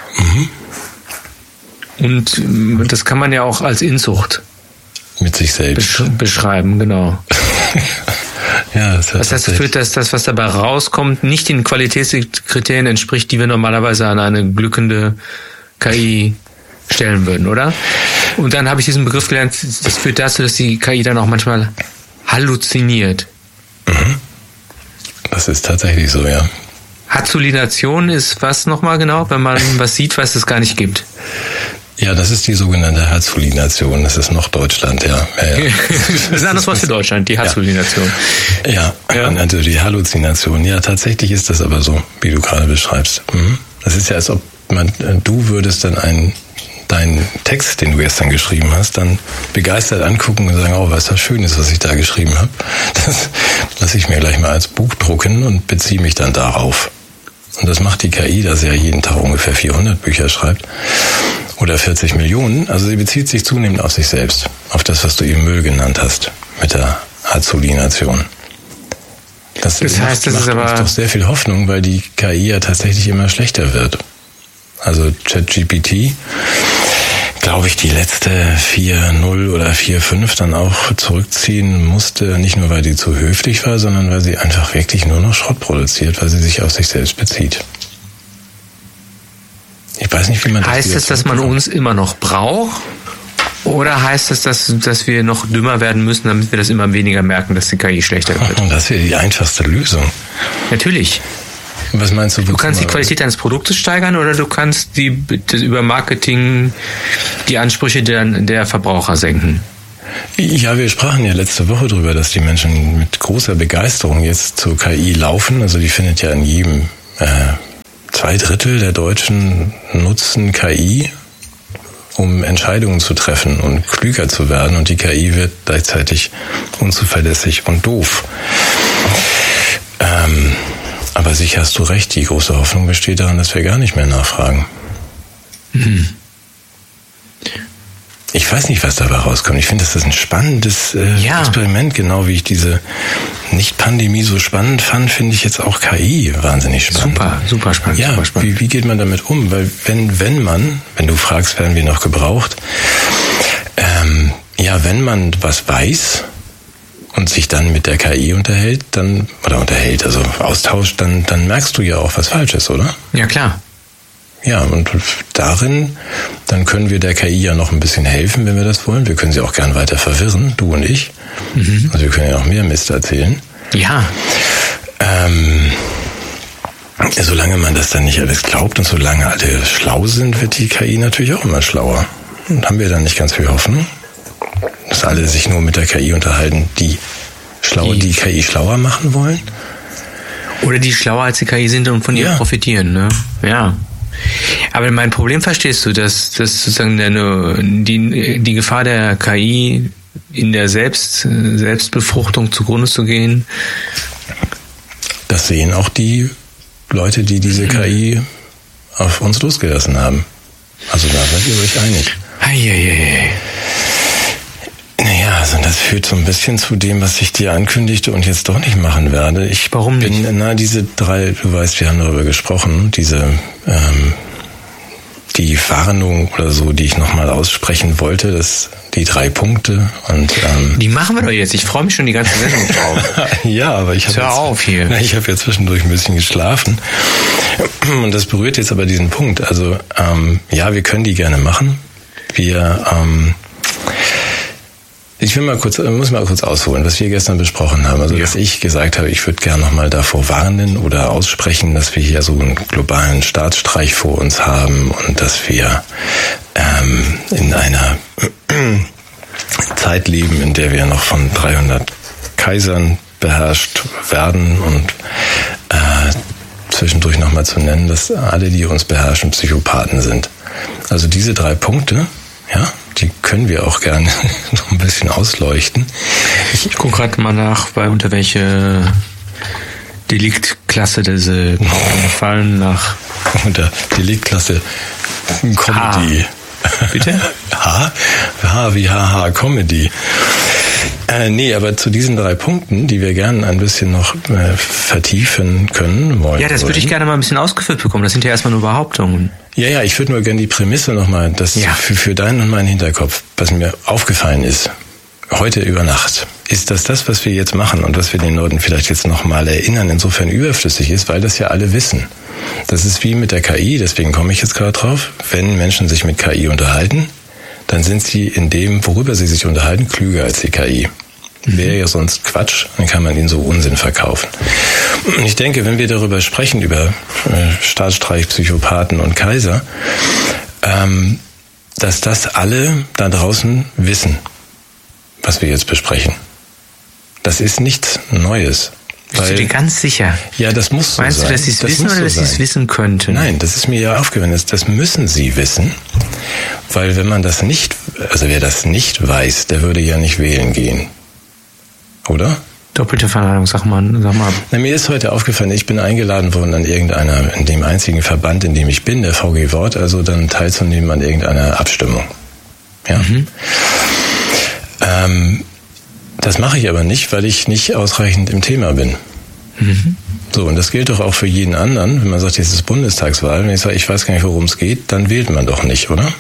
Und das kann man ja auch als Inzucht mit sich selbst beschreiben, genau. Ja, was dazu führt, dass das, was dabei rauskommt, nicht den Qualitätskriterien entspricht, die wir normalerweise an eine glückende KI stellen würden, oder? Und dann habe ich diesen Begriff gelernt, das führt dazu, dass die KI dann auch manchmal halluziniert. Das ist tatsächlich so, ja. Halluzination ist was nochmal genau? Wenn man was sieht, was es gar nicht gibt. Ja, das ist die sogenannte Halluzination. Das ist noch Deutschland, ja. Das ist ein anderes Wort für Deutschland, die Halluzination. Ja, also die Halluzination. Ja, tatsächlich ist das aber so, wie du gerade beschreibst. Das ist ja, als ob du würdest dann deinen Text, den du gestern geschrieben hast, dann begeistert angucken und sagen, oh, was das Schönes, was ich da geschrieben habe. Das lasse ich mir gleich mal als Buch drucken und beziehe mich dann darauf. Und das macht die KI, dass sie ja jeden Tag ungefähr 400 Bücher schreibt. Oder 40 Millionen. Also sie bezieht sich zunehmend auf sich selbst. Auf das, was du eben Müll genannt hast. Mit der Halluzination. Das heißt, das macht uns doch sehr viel Hoffnung, weil die KI ja tatsächlich immer schlechter wird. Also ChatGPT, glaube ich, die letzte 4.0 oder 4.5 dann auch zurückziehen musste. Nicht nur, weil die zu höflich war, sondern weil sie einfach wirklich nur noch Schrott produziert, weil sie sich auf sich selbst bezieht. Ich weiß nicht, wie man das... Heißt es, dass man uns immer noch braucht? Oder heißt es, dass wir noch dümmer werden müssen, damit wir das immer weniger merken, dass die KI schlechter wird? Das wäre die einfachste Lösung. Natürlich. Was meinst du? Du kannst die Qualität deines Produktes steigern oder du kannst über Marketing die Ansprüche der Verbraucher senken. Ja, wir sprachen ja letzte Woche darüber, dass die Menschen mit großer Begeisterung jetzt zur KI laufen. Also die findet ja in jedem 2/3 der Deutschen nutzen KI, um Entscheidungen zu treffen und klüger zu werden. Und die KI wird gleichzeitig unzuverlässig und doof. Aber sicher hast du recht, die große Hoffnung besteht darin, dass wir gar nicht mehr nachfragen. Ich weiß nicht, was dabei rauskommt. Ich finde, das ist ein spannendes Experiment. Genau wie ich diese Nicht-Pandemie so spannend fand, finde ich jetzt auch KI wahnsinnig spannend. Super spannend. Ja, super spannend. Wie geht man damit um? Weil wenn du fragst, werden wir noch gebraucht, wenn man was weiß und sich dann mit der KI austauscht, dann merkst du ja auch, was falsch ist, oder? Ja, klar. Ja, und dann können wir der KI ja noch ein bisschen helfen, wenn wir das wollen. Wir können sie auch gern weiter verwirren, du und ich. Also wir können ja noch mehr Mist erzählen. Ja. Solange man das dann nicht alles glaubt und solange alle schlau sind, wird die KI natürlich auch immer schlauer. Und haben wir dann nicht ganz viel Hoffnung, dass alle sich nur mit der KI unterhalten, die KI schlauer machen wollen? Oder die schlauer als die KI sind und von ihr profitieren, ne? Ja. Aber mein Problem verstehst du, dass sozusagen die Gefahr der KI in der Selbstbefruchtung zugrunde zu gehen? Das sehen auch die Leute, die diese KI auf uns losgelassen haben. Also da seid ihr euch einig. Naja, also das führt so ein bisschen zu dem, was ich dir ankündigte und jetzt doch nicht machen werde. Warum nicht? Diese 3, du weißt, wir haben darüber gesprochen, die Warnung oder so, die ich nochmal aussprechen wollte, die 3 Punkte und die machen wir doch jetzt. Ich freue mich schon die ganze Sendung drauf. Ja, aber ich habe ja zwischendurch ein bisschen geschlafen und das berührt jetzt aber diesen Punkt. Also wir können die gerne machen. Ich muss mal kurz ausholen, was wir gestern besprochen haben. Also, dass ich gesagt habe, ich würde gerne nochmal davor warnen oder aussprechen, dass wir hier so einen globalen Staatsstreich vor uns haben und dass wir in einer Zeit leben, in der wir noch von 300 Kaisern beherrscht werden und zwischendurch nochmal zu nennen, dass alle, die uns beherrschen, Psychopathen sind. Also diese 3 Punkte, ja, die können wir auch gerne noch ein bisschen ausleuchten. Ich gucke gerade mal nach, unter welche Deliktklasse diese fallen nach. Unter Deliktklasse Comedy. Bitte? H wie Haha Comedy. Aber zu diesen 3 Punkten, die wir gerne ein bisschen noch vertiefen können wollen. Ja, das würde ich gerne mal ein bisschen ausgeführt bekommen. Das sind ja erstmal nur Behauptungen. Ja, ich würde nur gerne die Prämisse nochmal, für deinen und meinen Hinterkopf, was mir aufgefallen ist, heute über Nacht, ist, dass das, was wir jetzt machen und was wir den Leuten vielleicht jetzt nochmal erinnern, insofern überflüssig ist, weil das ja alle wissen. Das ist wie mit der KI, deswegen komme ich jetzt gerade drauf. Wenn Menschen sich mit KI unterhalten, dann sind sie in dem, worüber sie sich unterhalten, klüger als die KI. Wäre ja sonst Quatsch, dann kann man ihnen so Unsinn verkaufen. Und ich denke, wenn wir darüber sprechen, über Staatsstreich, Psychopathen und Kaiser, dass das alle da draußen wissen, was wir jetzt besprechen. Das ist nichts Neues. Bist du dir ganz sicher? Ja, das muss so sein. Meinst du, dass sie es wissen oder dass sie es wissen könnten? Nein, das ist mir ja aufgefallen. Das müssen sie wissen. Weil wenn man das nicht, also wer das nicht weiß, der würde ja nicht wählen gehen. Oder? Doppelte Verneinung, sag mal. Mir ist heute aufgefallen, ich bin eingeladen worden an in dem einzigen Verband, in dem ich bin, der VG Wort, also dann teilzunehmen an irgendeiner Abstimmung. Ja. Das mache ich aber nicht, weil ich nicht ausreichend im Thema bin. So, und das gilt doch auch für jeden anderen. Wenn man sagt, jetzt ist Bundestagswahl, und ich sage, ich weiß gar nicht, worum es geht, dann wählt man doch nicht, oder?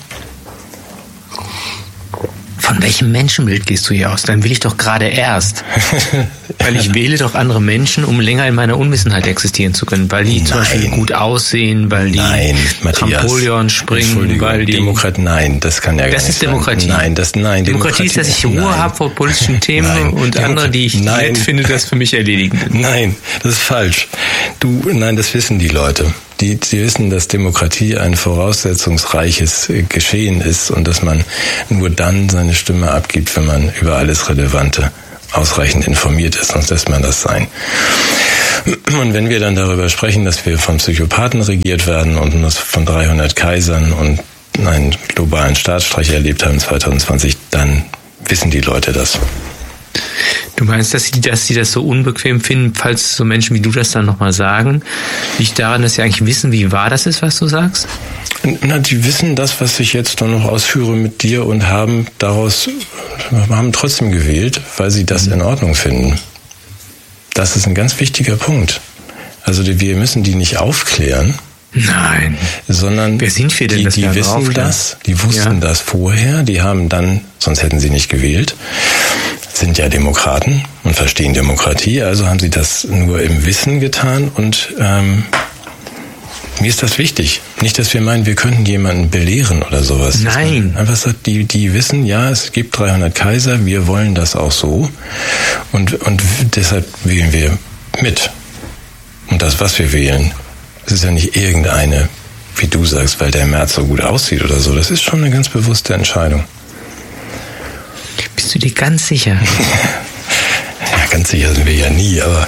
Von welchem Menschenbild gehst du hier aus? Dann will ich doch gerade erst. Weil ich wähle doch andere Menschen, um länger in meiner Unwissenheit existieren zu können. Weil die zum Beispiel gut aussehen, weil die Trampolion springen, weil die... Nein, das kann ja gar nicht sein. Das ist Demokratie. Nein, Demokratie ist, dass ich Ruhe habe vor politischen Themen und andere, die ich nett finde, das für mich erledigen. Nein, das ist falsch. Das wissen die Leute. Die wissen, dass Demokratie ein voraussetzungsreiches Geschehen ist und dass man nur dann seine Stimme abgibt, wenn man über alles Relevante ausreichend informiert ist, sonst lässt man das sein. Und wenn wir dann darüber sprechen, dass wir von Psychopathen regiert werden und von 300 Kaisern und einen globalen Staatsstreich erlebt haben 2020, dann wissen die Leute das. Du meinst, dass sie das so unbequem finden, falls so Menschen wie du das dann nochmal sagen? Liegt daran, dass sie eigentlich wissen, wie wahr das ist, was du sagst? Die wissen das, was ich jetzt noch ausführe mit dir und haben trotzdem gewählt, weil sie das in Ordnung finden. Das ist ein ganz wichtiger Punkt. Also wir müssen die nicht aufklären. Nein. Sondern wer sind wir denn, die wissen das, die wussten das vorher, die haben dann, sonst hätten sie nicht gewählt, sind ja Demokraten und verstehen Demokratie, also haben sie das nur im Wissen getan und mir ist das wichtig. Nicht, dass wir meinen, wir könnten jemanden belehren oder sowas. Nein. Einfach sagt, die wissen, ja, es gibt 300 Kaiser, wir wollen das auch so und deshalb wählen wir mit. Und das, was wir wählen, das ist ja nicht irgendeine, wie du sagst, weil der Merz so gut aussieht oder so. Das ist schon eine ganz bewusste Entscheidung. Bist du dir ganz sicher? Ja, ganz sicher sind wir ja nie, aber...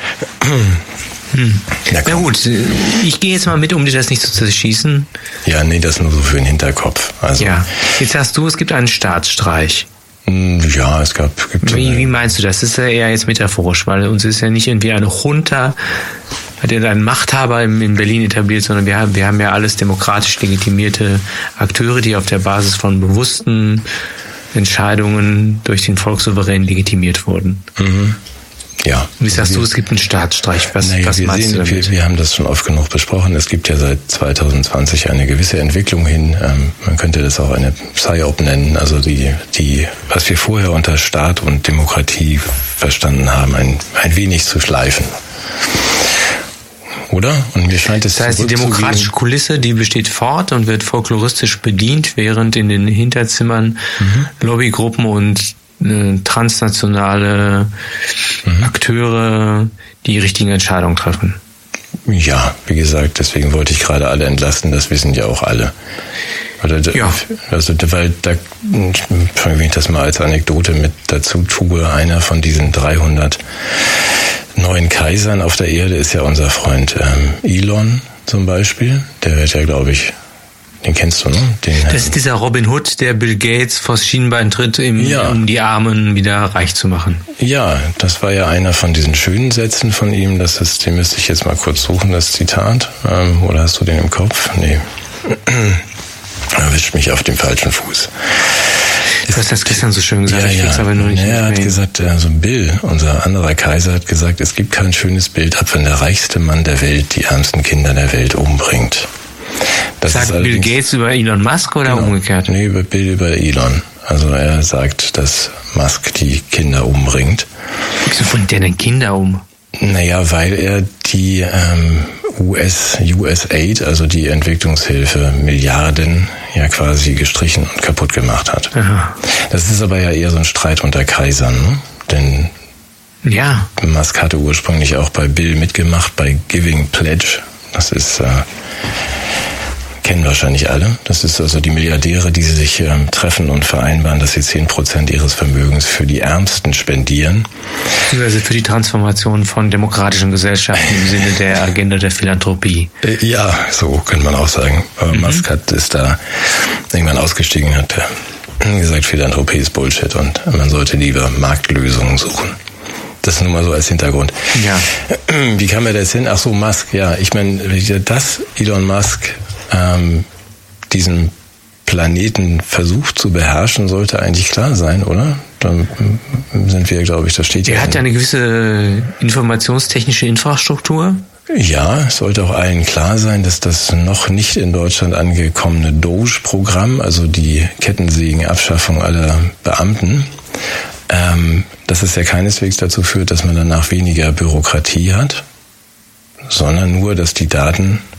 Na gut, ich gehe jetzt mal mit, um dir das nicht zu zerschießen. Ja, nee, das nur so für den Hinterkopf. Also, ja, jetzt sagst du, es gibt einen Staatsstreich. Ja, es gibt... Wie meinst du das? Das ist ja eher jetzt metaphorisch, weil uns ist ja nicht irgendwie eine Junta einen Machthaber in Berlin etabliert, sondern wir haben ja alles demokratisch legitimierte Akteure, die auf der Basis von bewussten Entscheidungen durch den Volkssouverän legitimiert wurden. Mhm. Ja. Wie sagst du, es gibt einen Staatsstreich? Was meinst du damit? Wir haben das schon oft genug besprochen. Es gibt ja seit 2020 eine gewisse Entwicklung hin. Man könnte das auch eine PSYOP nennen. Also was wir vorher unter Staat und Demokratie verstanden haben, ein wenig zu schleifen. Oder? Und mir scheint es das heißt, die demokratische Kulisse, die besteht fort und wird folkloristisch bedient, während in den Hinterzimmern Lobbygruppen und transnationale Akteure die richtigen Entscheidungen treffen. Ja, wie gesagt, deswegen wollte ich gerade alle entlasten, das wissen ja auch alle. Ja. Also, weil wenn ich das mal als Anekdote mit dazu tue, einer von diesen 300 neuen Kaisern auf der Erde ist ja unser Freund Elon zum Beispiel. Der wird ja, glaube ich, den kennst du, ne? Das ist dieser Robin Hood, der Bill Gates vors Schienbein tritt, um die Armen wieder reich zu machen. Ja, das war ja einer von diesen schönen Sätzen von ihm. Den müsste ich jetzt mal kurz suchen, das Zitat. Oder hast du den im Kopf? Nee. Erwischt mich auf dem falschen Fuß. Du hast das gestern so schön gesagt. Ja. Aber nur nicht er hat gesagt, also Bill, unser anderer Kaiser, hat gesagt, es gibt kein schönes Bild ab, wenn der reichste Mann der Welt die ärmsten Kinder der Welt umbringt. Das sagt Bill Gates über Elon Musk oder umgekehrt? Nee, über Elon. Also er sagt, dass Musk die Kinder umbringt. Wieso bringt der denn Kinder um? Naja, weil er die USAID, also die Entwicklungshilfe, Milliarden ja quasi gestrichen und kaputt gemacht hat. Aha. Das ist aber ja eher so ein Streit unter Kaisern, ne? Denn Musk hatte ursprünglich auch bei Bill mitgemacht, bei Giving Pledge. Das ist kennen wahrscheinlich alle. Das ist also die Milliardäre, die sich treffen und vereinbaren, dass sie 10% ihres Vermögens für die Ärmsten spendieren. Also für die Transformation von demokratischen Gesellschaften im Sinne der Agenda der Philanthropie. Ja, so könnte man auch sagen. Aber Musk ist da irgendwann ausgestiegen, hat gesagt, Philanthropie ist Bullshit und man sollte lieber Marktlösungen suchen. Das nur mal so als Hintergrund. Ja. Wie kam er da jetzt hin? Ach so, Musk, ja. Ich meine, dass Elon Musk diesen Planeten versucht zu beherrschen, sollte eigentlich klar sein, oder? Dann sind wir, glaube ich, das steht ja. Er hat ja eine gewisse informationstechnische Infrastruktur. Ja, es sollte auch allen klar sein, dass das noch nicht in Deutschland angekommene Doge-Programm, also die Kettensägenabschaffung aller Beamten, dass es ja keineswegs dazu führt, dass man danach weniger Bürokratie hat, sondern nur, dass die Daten